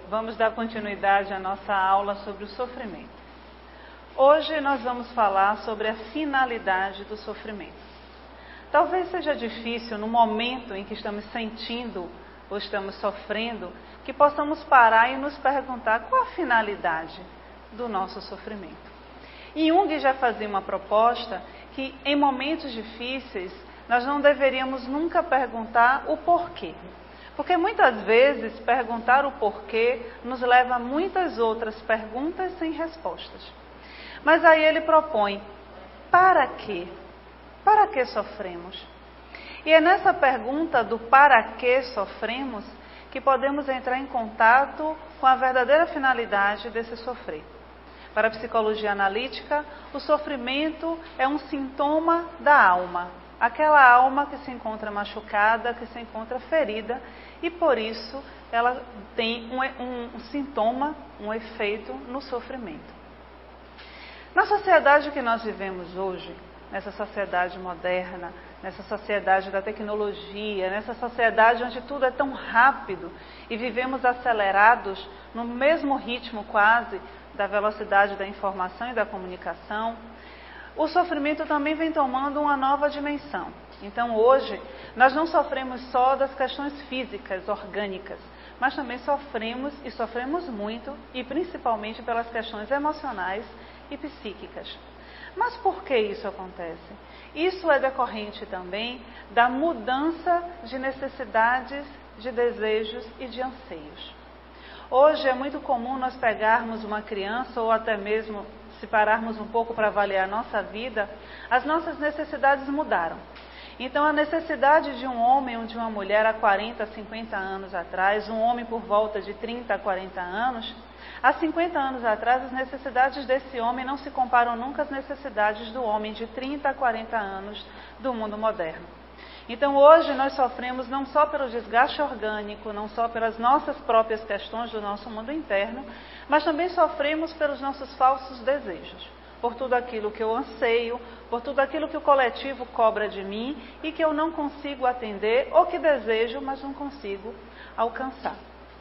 Vamos dar continuidade à nossa aula sobre o sofrimento. Hoje nós vamos falar sobre a finalidade do sofrimento. Talvez seja difícil, no momento em que estamos sentindo ou estamos sofrendo, que possamos parar e nos perguntar qual a finalidade do nosso sofrimento. E Jung já fazia uma proposta que, em momentos difíceis, nós não deveríamos nunca perguntar o porquê. Porque muitas vezes perguntar o porquê nos leva a muitas outras perguntas sem respostas. Mas aí ele propõe, para quê? Para que sofremos? E é nessa pergunta do para que sofremos que podemos entrar em contato com a verdadeira finalidade desse sofrer. Para a psicologia analítica, o sofrimento é um sintoma da alma. Aquela alma que se encontra machucada, que se encontra ferida, e por isso ela tem um sintoma, um efeito no sofrimento. Na sociedade que nós vivemos hoje, nessa sociedade moderna, nessa sociedade da tecnologia, nessa sociedade onde tudo é tão rápido e vivemos acelerados no mesmo ritmo quase da velocidade da informação e da comunicação, o sofrimento também vem tomando uma nova dimensão. Então hoje nós não sofremos só das questões físicas, orgânicas, mas também sofremos muito e principalmente pelas questões emocionais e psíquicas. Mas por que isso acontece? Isso é decorrente também da mudança de necessidades, de desejos e de anseios. Hoje é muito comum nós pegarmos uma criança ou até mesmo se pararmos um pouco para avaliar a nossa vida, as nossas necessidades mudaram. Então a necessidade de um homem ou de uma mulher há 40, 50 anos atrás, um homem por volta de 30 a 40 anos, há 50 anos atrás as necessidades desse homem não se comparam nunca às necessidades do homem de 30 a 40 anos do mundo moderno. Então hoje nós sofremos não só pelo desgaste orgânico, não só pelas nossas próprias questões do nosso mundo interno, mas também sofremos pelos nossos falsos desejos, por tudo aquilo que eu anseio, por tudo aquilo que o coletivo cobra de mim e que eu não consigo atender ou que desejo, mas não consigo alcançar.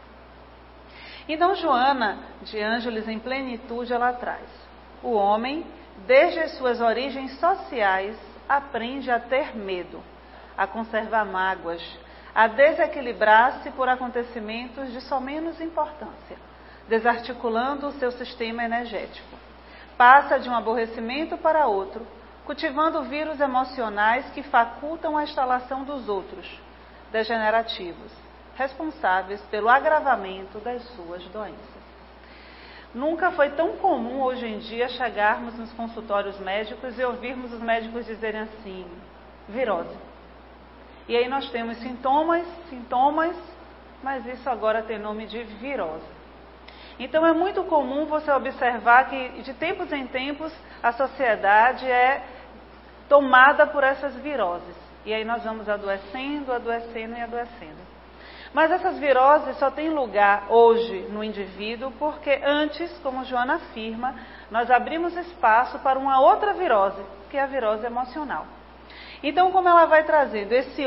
Então Joana de Ângeles, em plenitude, ela traz: o homem, desde as suas origens sociais, aprende a ter medo, a conservar mágoas, a desequilibrar-se por acontecimentos de só menos importância, desarticulando o seu sistema energético. Passa de um aborrecimento para outro, cultivando vírus emocionais que facultam a instalação dos outros, degenerativos, responsáveis pelo agravamento das suas doenças. Nunca foi tão comum hoje em dia chegarmos nos consultórios médicos e ouvirmos os médicos dizerem assim, virose. E aí nós temos sintomas, mas isso agora tem nome de virose. Então é muito comum você observar que de tempos em tempos a sociedade é tomada por essas viroses. E aí nós vamos adoecendo e adoecendo. Mas essas viroses só têm lugar hoje no indivíduo porque antes, como Joana afirma, nós abrimos espaço para uma outra virose, que é a virose emocional. Então, como ela vai trazendo esse